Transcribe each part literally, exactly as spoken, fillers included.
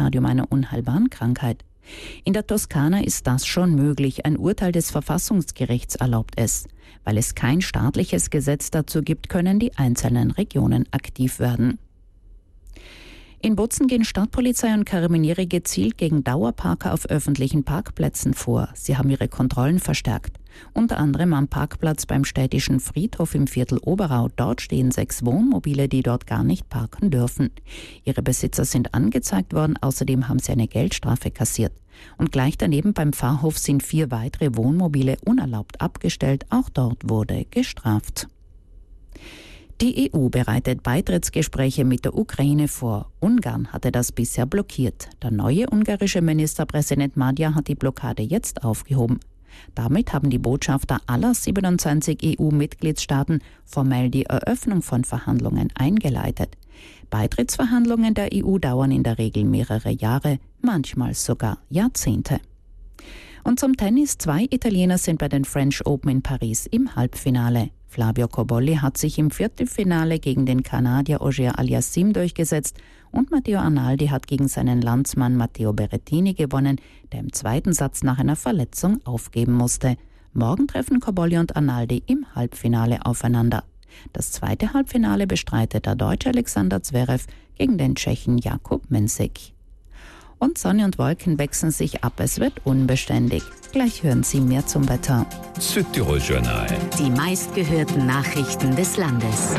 Stadium einer unheilbaren Krankheit. In der Toskana ist das schon möglich. Ein Urteil des Verfassungsgerichts erlaubt es. Weil es kein staatliches Gesetz dazu gibt, können die einzelnen Regionen aktiv werden. In Bozen gehen Stadtpolizei und Karabiniere gezielt gegen Dauerparker auf öffentlichen Parkplätzen vor. Sie haben ihre Kontrollen verstärkt. Unter anderem am Parkplatz beim städtischen Friedhof im Viertel Oberau. Dort stehen sechs Wohnmobile, die dort gar nicht parken dürfen. Ihre Besitzer sind angezeigt worden, außerdem haben sie eine Geldstrafe kassiert. Und gleich daneben beim Pfarrhof sind vier weitere Wohnmobile unerlaubt abgestellt. Auch dort wurde gestraft. Die E U bereitet Beitrittsgespräche mit der Ukraine vor. Ungarn hatte das bisher blockiert. Der neue ungarische Ministerpräsident Magyar hat die Blockade jetzt aufgehoben. Damit haben die Botschafter aller siebenundzwanzig E U-Mitgliedstaaten formell die Eröffnung von Verhandlungen eingeleitet. Beitrittsverhandlungen der E U dauern in der Regel mehrere Jahre, manchmal sogar Jahrzehnte. Und zum Tennis: Zwei Italiener sind bei den French Open in Paris im Halbfinale. Flavio Cobolli hat sich im Viertelfinale gegen den Kanadier Auger Aliassime durchgesetzt und Matteo Arnaldi hat gegen seinen Landsmann Matteo Berrettini gewonnen, der im zweiten Satz nach einer Verletzung aufgeben musste. Morgen treffen Cobolli und Arnaldi im Halbfinale aufeinander. Das zweite Halbfinale bestreitet der Deutsche Alexander Zverev gegen den Tschechen Jakub Mensik. Und Sonne und Wolken wechseln sich ab, es wird unbeständig. Gleich hören Sie mehr zum Wetter. Südtirol-Journal. Die meistgehörten Nachrichten des Landes.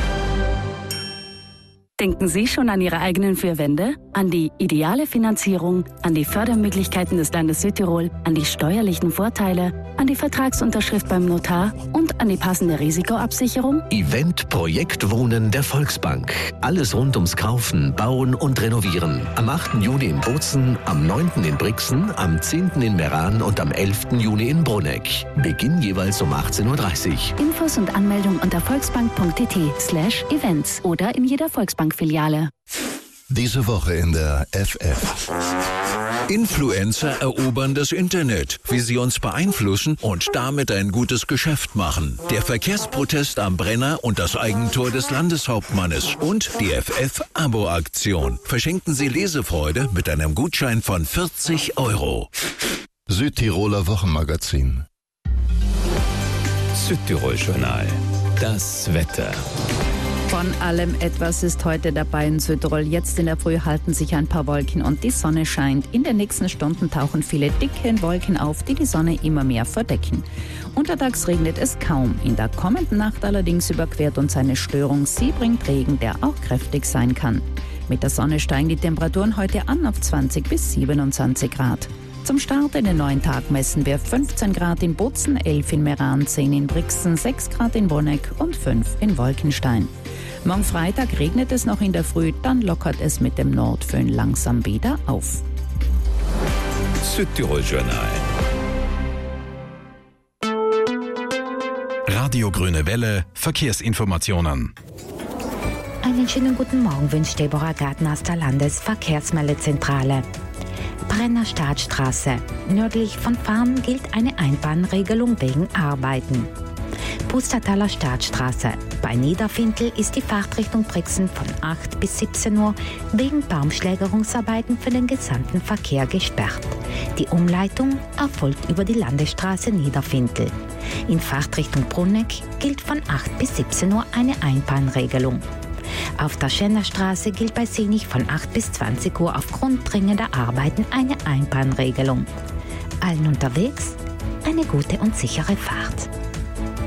Denken Sie schon an Ihre eigenen vier Wände? An die ideale Finanzierung, an die Fördermöglichkeiten des Landes Südtirol, an die steuerlichen Vorteile, an die Vertragsunterschrift beim Notar und an die passende Risikoabsicherung? Event Projekt Wohnen der Volksbank. Alles rund ums Kaufen, Bauen und Renovieren. Am achten Juni in Bozen, am neunten in Brixen, am zehnten in Meran und am elften Juni in Bruneck. Beginn jeweils um achtzehn Uhr dreißig. Infos und Anmeldung unter volksbank.tt slash events oder in jeder Volksbank-Filiale. Diese Woche in der F F. Influencer erobern das Internet, wie sie uns beeinflussen und damit ein gutes Geschäft machen. Der Verkehrsprotest am Brenner und das Eigentor des Landeshauptmannes und die F F-Abo-Aktion. Verschenken Sie Lesefreude mit einem Gutschein von vierzig Euro. Südtiroler Wochenmagazin. Südtirol-Journal. Das Wetter. Von allem etwas ist heute dabei in Südtirol. Jetzt in der Früh halten sich ein paar Wolken und die Sonne scheint. In den nächsten Stunden tauchen viele dicke Wolken auf, die die Sonne immer mehr verdecken. Untertags regnet es kaum. In der kommenden Nacht allerdings überquert uns eine Störung. Sie bringt Regen, der auch kräftig sein kann. Mit der Sonne steigen die Temperaturen heute an auf zwanzig bis siebenundzwanzig Grad. Zum Start in den neuen Tag messen wir fünfzehn Grad in Bozen, elf in Meran, zehn in Brixen, sechs Grad in Bruneck und fünf in Wolkenstein. Morgen Freitag regnet es noch in der Früh, dann lockert es mit dem Nordföhn langsam wieder auf. Südtirol-Journal. Radio Grüne Welle, Verkehrsinformationen. Einen schönen guten Morgen wünscht Deborah Gartner aus der Landesverkehrsmeldezentrale. Brenner Staatsstraße. Nördlich von Farm gilt eine Einbahnregelung wegen Arbeiten. Pustertaler Staatsstraße. Bei Niederfintel ist die Fahrtrichtung Brixen von acht bis siebzehn Uhr wegen Baumschlägerungsarbeiten für den gesamten Verkehr gesperrt. Die Umleitung erfolgt über die Landesstraße Niederfintel. In Fahrtrichtung Bruneck gilt von acht bis siebzehn Uhr eine Einbahnregelung. Auf der Schennerstraße gilt bei Senich von acht bis zwanzig Uhr aufgrund dringender Arbeiten eine Einbahnregelung. Allen unterwegs eine gute und sichere Fahrt.